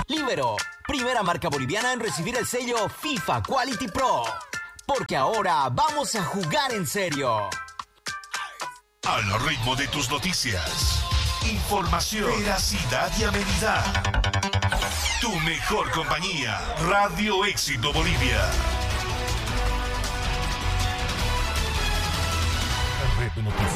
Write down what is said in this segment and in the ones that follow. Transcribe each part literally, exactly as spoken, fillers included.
Libero, primera marca boliviana en recibir el sello FIFA Quality Pro. Porque ahora vamos a jugar en serio. Al ritmo de tus noticias. Información, veracidad y amenidad. Tu mejor compañía, Radio Éxito Bolivia. Red de Noticias.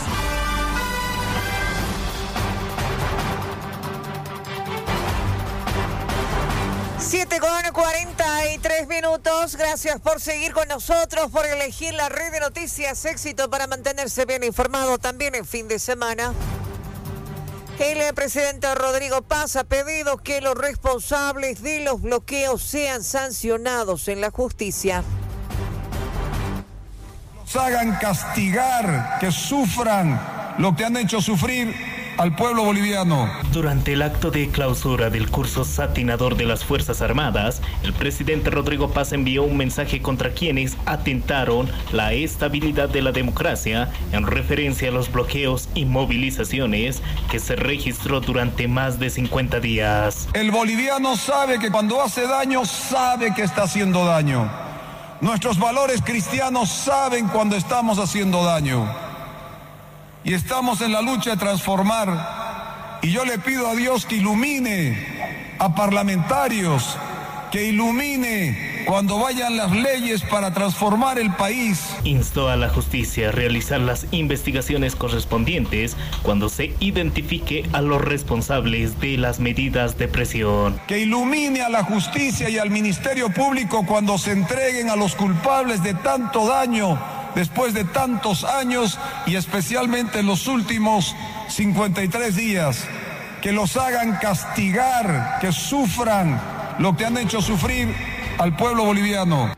siete con cuarenta y tres minutos. Gracias por seguir con nosotros, por elegir la Red de Noticias Éxito para mantenerse bien informado también en fin de semana. El presidente Rodrigo Paz ha pedido que los responsables de los bloqueos sean sancionados en la justicia. Los hagan castigar, que sufran lo que han hecho sufrir al pueblo boliviano. Durante el acto de clausura del curso satinador de las Fuerzas Armadas, el presidente Rodrigo Paz envió un mensaje contra quienes atentaron la estabilidad de la democracia en referencia a los bloqueos y movilizaciones que se registró durante más de cincuenta días. El boliviano sabe que cuando hace daño, sabe que está haciendo daño. Nuestros valores cristianos saben cuando estamos haciendo daño. Y estamos en la lucha de transformar. Y yo le pido a Dios que ilumine a parlamentarios, que ilumine cuando vayan las leyes para transformar el país. Instó a la justicia a realizar las investigaciones correspondientes cuando se identifique a los responsables de las medidas de presión. Que ilumine a la justicia y al Ministerio Público cuando se entreguen a los culpables de tanto daño después de tantos años y especialmente en los últimos cincuenta y tres días, que los hagan castigar, que sufran lo que han hecho sufrir al pueblo boliviano.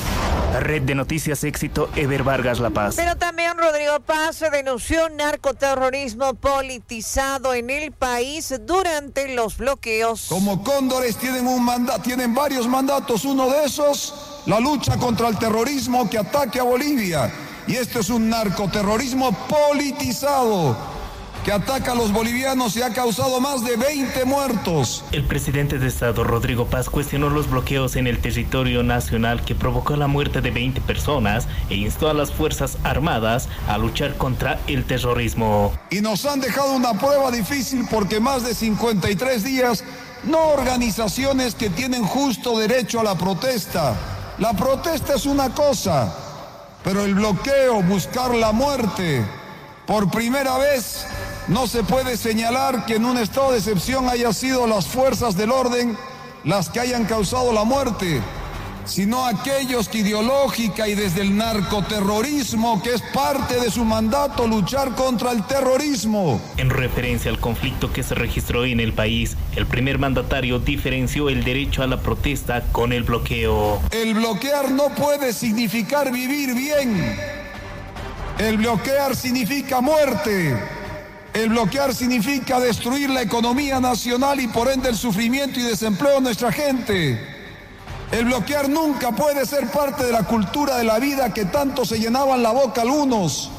Red de Noticias Éxito, Ever Vargas La Paz. Pero también Rodrigo Paz denunció narcoterrorismo politizado en el país durante los bloqueos. Como cóndores tienen un mandato, tienen varios mandatos, uno de esos, la lucha contra el terrorismo que ataque a Bolivia. Y este es un narcoterrorismo politizado que ataca a los bolivianos y ha causado más de veinte muertos. El presidente de Estado, Rodrigo Paz, cuestionó los bloqueos en el territorio nacional que provocó la muerte de veinte personas e instó a las Fuerzas Armadas a luchar contra el terrorismo. Y nos han dejado una prueba difícil porque más de cincuenta y tres días, no organizaciones que tienen justo derecho a la protesta. La protesta es una cosa, pero el bloqueo, buscar la muerte, por primera vez no se puede señalar que en un estado de excepción haya sido las fuerzas del orden las que hayan causado la muerte, sino aquellos que ideológica y desde el narcoterrorismo, que es parte de su mandato, luchar contra el terrorismo. En referencia al conflicto que se registró en el país, el primer mandatario diferenció el derecho a la protesta con el bloqueo. El bloquear no puede significar vivir bien. El bloquear significa muerte. El bloquear significa destruir la economía nacional y por ende el sufrimiento y desempleo de nuestra gente. El bloquear nunca puede ser parte de la cultura de la vida que tanto se llenaban la boca algunos.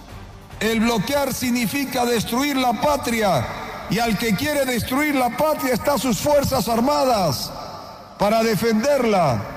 El bloquear significa destruir la patria y al que quiere destruir la patria está sus Fuerzas Armadas para defenderla.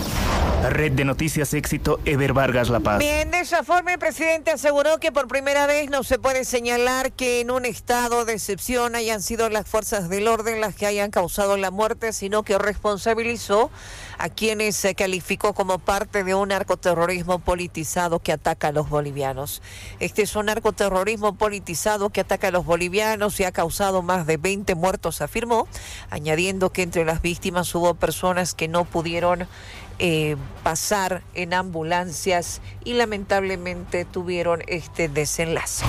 Red de Noticias Éxito, Ever Vargas La Paz. Bien, de esa forma el presidente aseguró que por primera vez no se puede señalar que en un estado de excepción hayan sido las fuerzas del orden las que hayan causado la muerte, sino que responsabilizó a quienes se calificó como parte de un narcoterrorismo politizado que ataca a los bolivianos. Este es un narcoterrorismo politizado que ataca a los bolivianos y ha causado más de veinte muertos, afirmó, añadiendo que entre las víctimas hubo personas que no pudieron Eh, pasar en ambulancias y lamentablemente tuvieron este desenlace.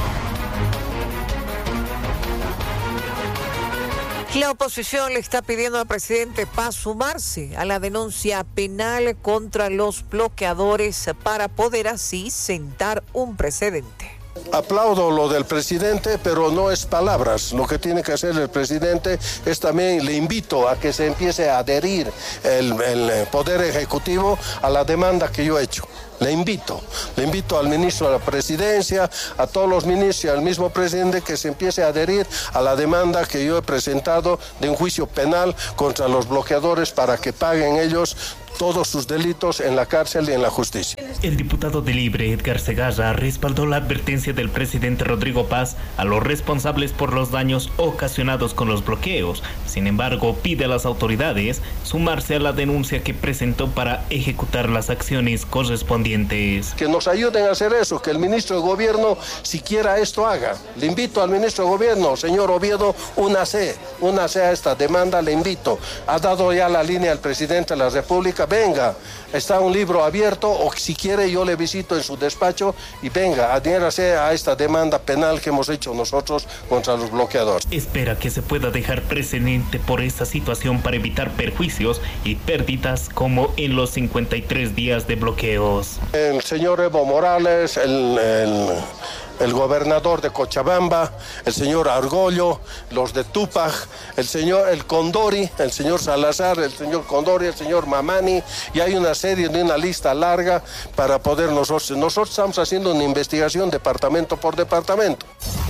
La oposición le está pidiendo al presidente Paz sumarse a la denuncia penal contra los bloqueadores para poder así sentar un precedente. Aplaudo lo del presidente, pero no es palabras. Lo que tiene que hacer el presidente es también, le invito a que se empiece a adherir el, el Poder Ejecutivo a la demanda que yo he hecho. Le invito, le invito al ministro de la Presidencia, a todos los ministros y al mismo presidente que se empiece a adherir a la demanda que yo he presentado de un juicio penal contra los bloqueadores para que paguen ellos todos sus delitos en la cárcel y en la justicia. El diputado de Libre, Edgar Segarra, respaldó la advertencia del presidente Rodrigo Paz a los responsables por los daños ocasionados con los bloqueos. Sin embargo, pide a las autoridades sumarse a la denuncia que presentó para ejecutar las acciones correspondientes. Que nos ayuden a hacer eso, que el ministro de Gobierno siquiera esto haga. Le invito al ministro de Gobierno, señor Oviedo, únase, únase a esta demanda, le invito. Ha dado ya la línea al presidente de la República. Venga, está un libro abierto, o si quiere yo le visito en su despacho y venga, adhiérase a esta demanda penal que hemos hecho nosotros contra los bloqueadores. Espera que se pueda dejar precedente por esta situación para evitar perjuicios y pérdidas como en los cincuenta y tres días de bloqueos. El señor Evo Morales, el... el el gobernador de Cochabamba, el señor Argollo, los de Tupac, el señor el Condori, el señor Salazar, el señor Condori, el señor Mamani, y hay una serie de una lista larga para poder nosotros. Nosotros estamos haciendo una investigación departamento por departamento.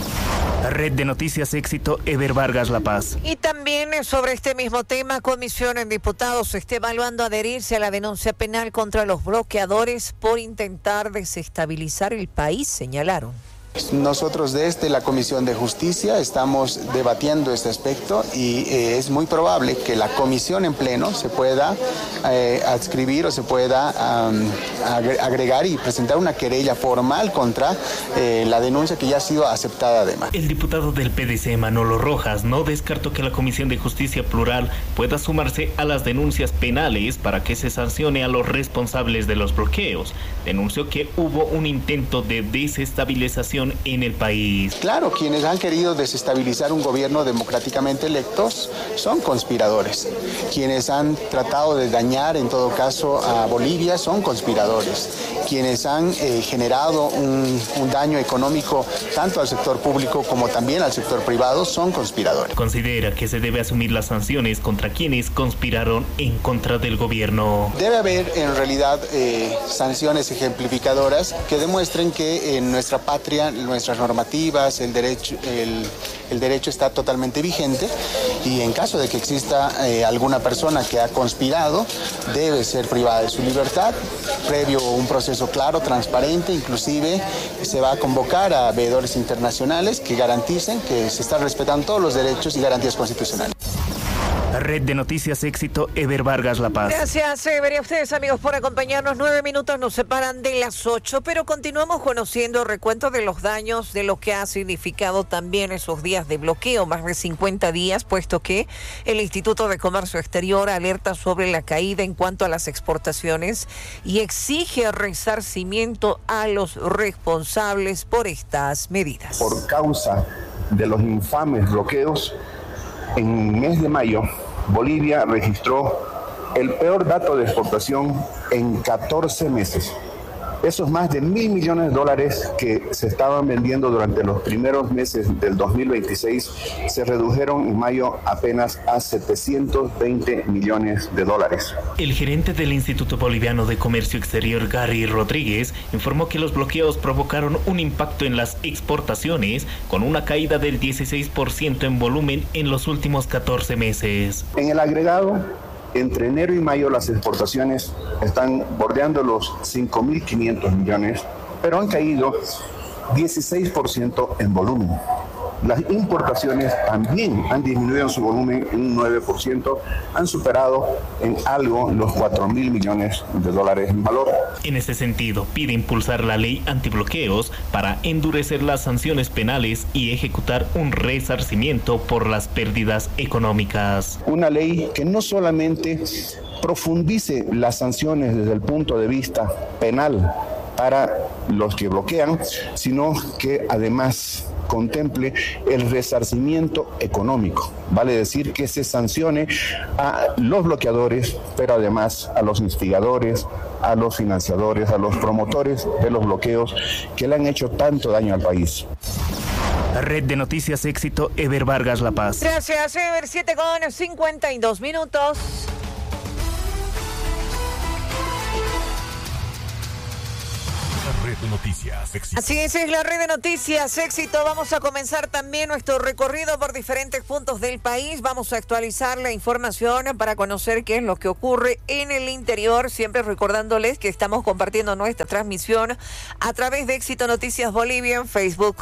Red de Noticias Éxito, Eber Vargas, La Paz. Y también sobre este mismo tema, Comisión en Diputados está evaluando adherirse a la denuncia penal contra los bloqueadores por intentar desestabilizar el país, señalaron. Nosotros desde la Comisión de Justicia estamos debatiendo este aspecto y eh, es muy probable que la comisión en pleno se pueda eh, adscribir o se pueda um, agregar y presentar una querella formal contra eh, la denuncia que ya ha sido aceptada además. El diputado del P D C, Manolo Rojas, no descartó que la Comisión de Justicia Plural pueda sumarse a las denuncias penales para que se sancione a los responsables de los bloqueos. Denunció que hubo un intento de desestabilización en el país. Claro, quienes han querido desestabilizar un gobierno democráticamente electos son conspiradores. Quienes han tratado de dañar, en todo caso, a Bolivia son conspiradores. Quienes han eh, generado un, un daño económico tanto al sector público como también al sector privado son conspiradores. Considera que se debe asumir las sanciones contra quienes conspiraron en contra del gobierno. Debe haber en realidad eh, sanciones ejemplificadoras que demuestren que en nuestra patria nuestras normativas, el derecho, el, el derecho está totalmente vigente y en caso de que exista eh, alguna persona que ha conspirado, debe ser privada de su libertad, previo a un proceso claro, transparente, inclusive se va a convocar a veedores internacionales que garanticen que se están respetando todos los derechos y garantías constitucionales. Red de Noticias Éxito, Eber Vargas, La Paz. Gracias, Eber, y a ustedes, amigos, por acompañarnos. Nueve minutos nos separan de las ocho, pero continuamos conociendo el recuento de los daños, de lo que ha significado también esos días de bloqueo, más de cincuenta días, puesto que el Instituto de Comercio Exterior alerta sobre la caída en cuanto a las exportaciones y exige resarcimiento a los responsables por estas medidas. Por causa de los infames bloqueos, en el mes de mayo, Bolivia registró el peor dato de exportación en catorce meses. Esos más de mil millones de dólares que se estaban vendiendo durante los primeros meses del dos mil veintiséis se redujeron en mayo apenas a setecientos veinte millones de dólares. El gerente del Instituto Boliviano de Comercio Exterior, Gary Rodríguez, informó que los bloqueos provocaron un impacto en las exportaciones con una caída del dieciséis por ciento en volumen en los últimos catorce meses. En el agregado, entre enero y mayo las exportaciones están bordeando los cinco mil quinientos millones, pero han caído dieciséis por ciento en volumen. Las importaciones también han disminuido en su volumen un nueve por ciento, han superado en algo los cuatro mil millones de dólares en valor. En ese sentido, pide impulsar la ley antibloqueos para endurecer las sanciones penales y ejecutar un resarcimiento por las pérdidas económicas. Una ley que no solamente profundice las sanciones desde el punto de vista penal para los que bloquean, sino que además contemple el resarcimiento económico. Vale decir que se sancione a los bloqueadores, pero además a los instigadores, a los financiadores, a los promotores de los bloqueos que le han hecho tanto daño al país. Red de Noticias Éxito, Ever Vargas, La Paz. Gracias, Ever. siete con cincuenta y dos minutos. Red de Noticias Éxito. Así es, es la Red de Noticias Éxito. Vamos a comenzar también nuestro recorrido por diferentes puntos del país. Vamos a actualizar la información para conocer qué es lo que ocurre en el interior. Siempre recordándoles que estamos compartiendo nuestra transmisión a través de Éxito Noticias Bolivia en Facebook.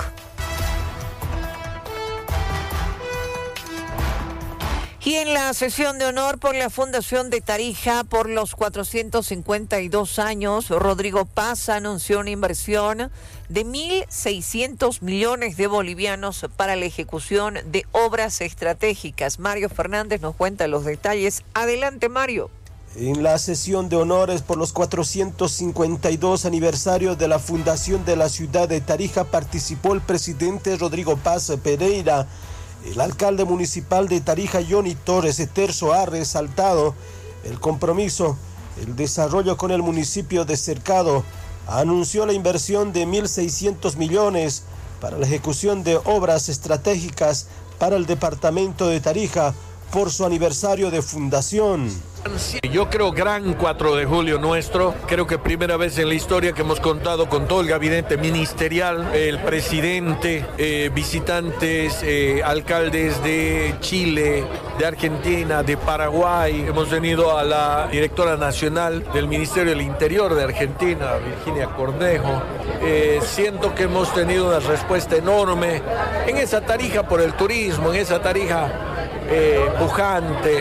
Y en la sesión de honor por la Fundación de Tarija por los cuatrocientos cincuenta y dos años, Rodrigo Paz anunció una inversión de mil seiscientos millones de bolivianos para la ejecución de obras estratégicas. Mario Fernández nos cuenta los detalles. Adelante, Mario. En la sesión de honores por los cuatrocientos cincuenta y dos aniversarios de la Fundación de la Ciudad de Tarija participó el presidente Rodrigo Paz Pereira. El alcalde municipal de Tarija, Johnny Torres Eterzo, ha resaltado el compromiso, el desarrollo con el municipio de Cercado. Anunció la inversión de mil seiscientos millones para la ejecución de obras estratégicas para el departamento de Tarija por su aniversario de fundación. Yo creo gran cuatro de julio nuestro, creo que primera vez en la historia que hemos contado con todo el gabinete ministerial, el presidente, eh, visitantes, eh, alcaldes de Chile, de Argentina, de Paraguay. Hemos tenido a la directora nacional del Ministerio del Interior de Argentina, Virginia Cornejo. Eh, siento que hemos tenido una respuesta enorme en esa Tarija por el turismo, en esa Tarija eh, pujante.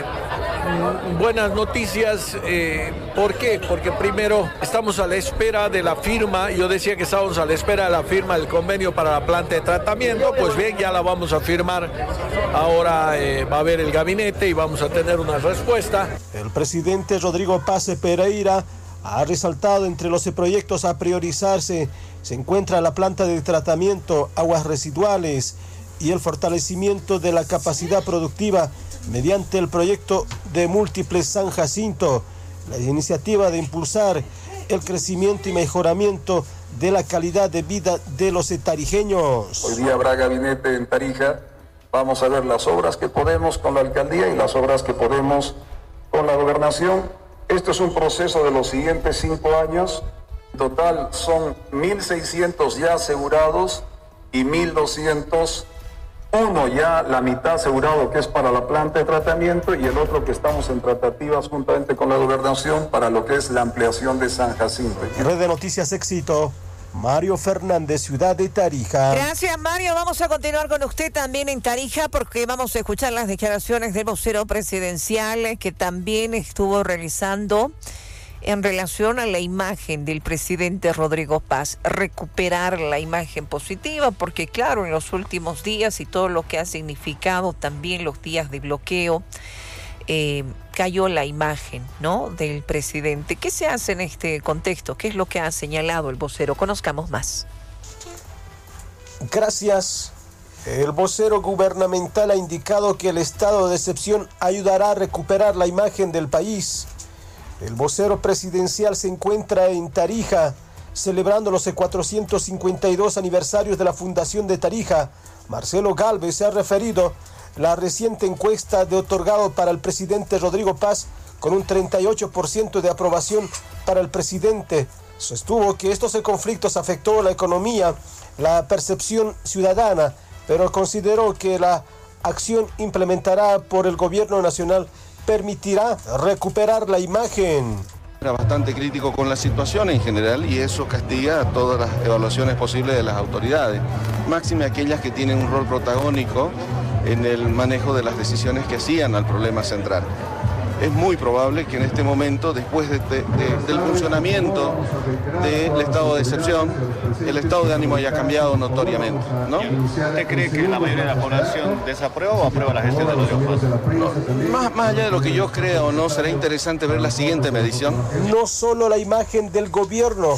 Buenas noticias, eh, ¿por qué? Porque primero estamos a la espera de la firma, yo decía que estábamos a la espera de la firma del convenio para la planta de tratamiento, pues bien, ya la vamos a firmar, ahora eh, va a haber el gabinete y vamos a tener una respuesta. El presidente Rodrigo Paz Pereira ha resaltado entre los proyectos a priorizarse, se encuentra la planta de tratamiento, aguas residuales y el fortalecimiento de la capacidad productiva mediante el proyecto de múltiples San Jacinto, la iniciativa de impulsar el crecimiento y mejoramiento de la calidad de vida de los tarijeños. Hoy día habrá gabinete en Tarija, vamos a ver las obras que podemos con la alcaldía y las obras que podemos con la gobernación. Esto es un proceso de los siguientes cinco años, en total son mil seiscientos ya asegurados y mil doscientos. Uno ya la mitad asegurado que es para la planta de tratamiento y el otro que estamos en tratativas juntamente con la gobernación para lo que es la ampliación de San Jacinto. Red de Noticias Éxito, Mario Fernández, Ciudad de Tarija. Gracias, Mario. Vamos a continuar con usted también en Tarija porque vamos a escuchar las declaraciones del vocero presidencial que también estuvo realizando en relación a la imagen del presidente Rodrigo Paz, recuperar la imagen positiva, porque claro, en los últimos días y todo lo que ha significado también los días de bloqueo, eh, cayó la imagen, ¿no?, del presidente. ¿Qué se hace en este contexto? ¿Qué es lo que ha señalado el vocero? Conozcamos más. Gracias. El vocero gubernamental ha indicado que el estado de excepción ayudará a recuperar la imagen del país. El vocero presidencial se encuentra en Tarija, celebrando los cuatrocientos cincuenta y dos aniversarios de la Fundación de Tarija. Marcelo Gálvez se ha referido a la reciente encuesta de otorgado para el presidente Rodrigo Paz, con un treinta y ocho por ciento de aprobación para el presidente. Sostuvo que estos conflictos afectó la economía, la percepción ciudadana, pero consideró que la acción implementada por el gobierno nacional permitirá recuperar la imagen. Era bastante crítico con la situación en general y eso castiga a todas las evaluaciones posibles de las autoridades, máxime aquellas que tienen un rol protagónico en el manejo de las decisiones que hacían al problema central. Es muy probable que en este momento, después de, de, de, del funcionamiento del estado de excepción, el estado de ánimo haya cambiado notoriamente, ¿no? ¿Usted cree que la mayoría de la población desaprueba o aprueba la gestión de Rodrigo Paz? No, más, más allá de lo que yo crea o no, será interesante ver la siguiente medición. No solo la imagen del gobierno,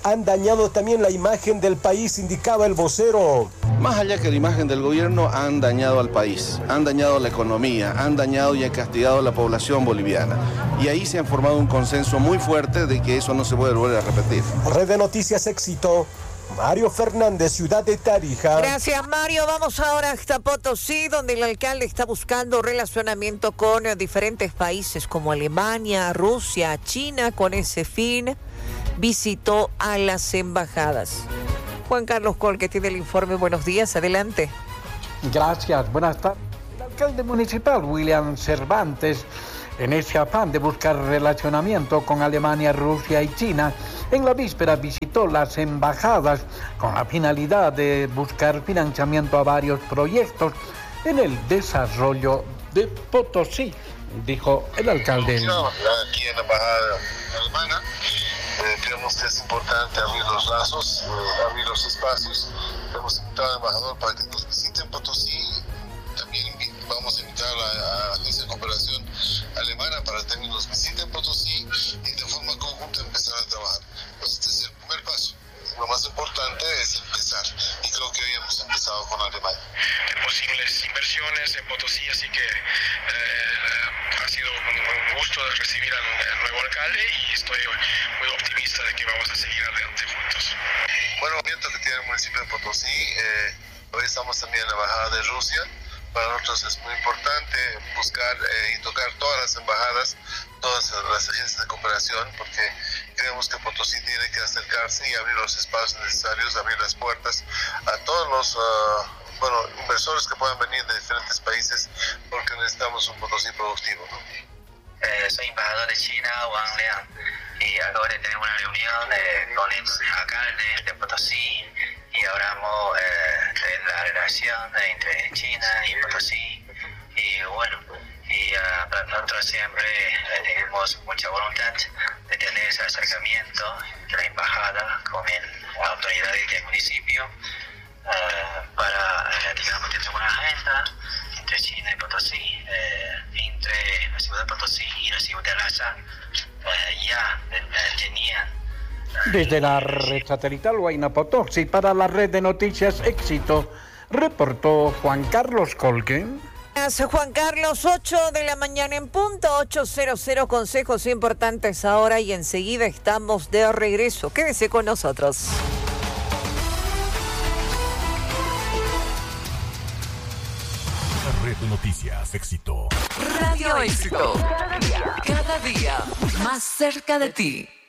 han dañado también la imagen del país, indicaba el vocero. Más allá que la imagen del gobierno, han dañado al país, han dañado la economía, han dañado y han castigado a la población boliviana. Y ahí se ha formado un consenso muy fuerte de que eso no se puede volver a repetir. Red de Noticias Éxito, Mario Fernández, Ciudad de Tarija. Gracias, Mario. Vamos ahora hasta Potosí, donde el alcalde está buscando relacionamiento con diferentes países como Alemania, Rusia, China. Con ese fin, visitó a las embajadas. Juan Carlos Col, que tiene el informe. Buenos días, adelante. Gracias, buenas tardes. El alcalde municipal, William Cervantes, en ese afán de buscar relacionamiento con Alemania, Rusia y China, en la víspera visitó las embajadas con la finalidad de buscar financiamiento a varios proyectos en el desarrollo de Potosí, dijo el alcalde. Aquí en la embajada alemana eh, creemos que es importante abrir los lazos, eh, abrir los espacios. Hemos invitado al embajador para que nos visiten Potosí. También vamos a invitar a la Agencia de Cooperación Alemana para que también nos visiten Potosí y de forma conjunta empezar a trabajar. Pues este es el primer paso. Lo más importante es empezar y creo que hoy hemos empezado con Alemania. Posibles inversiones en Potosí, así que eh, ha sido un, un gusto recibir al, al nuevo alcalde y estoy muy optimista de que vamos a seguir adelante juntos. Bueno, viendo que tiene el municipio de Potosí, eh, hoy estamos también en la embajada de Rusia. Para nosotros es muy importante buscar eh, y tocar todas las embajadas, todas las agencias de cooperación, porque creemos que Potosí tiene que acercarse y abrir los espacios necesarios, abrir las puertas a todos los uh, bueno, inversores que puedan venir de diferentes países, porque necesitamos un Potosí productivo, ¿no? Eh, soy embajador de China, Wang Liang, y ahora tenemos una reunión eh, con el alcalde de Potosí y hablamos eh, de la relación entre China y Potosí. Y bueno, y uh, para nosotros siempre eh, tenemos mucha voluntad de tener ese acercamiento de la embajada con el, la autoridad del municipio uh, para, eh, digamos, tener una agenda entre China y Potosí, eh, entre la ciudad de Potosí y la ciudad de Lhasa, eh, ya eh, tenían. Desde la red satelital Huayna Potosí, para la red de noticias Éxito, reportó Juan Carlos Colquen. Gracias, Juan Carlos. ocho de la mañana en punto, ocho cero cero, consejos importantes ahora y enseguida estamos de regreso. Quédese con nosotros. La red de noticias Éxito. Radio Éxito. Cada día, cada día más cerca de ti.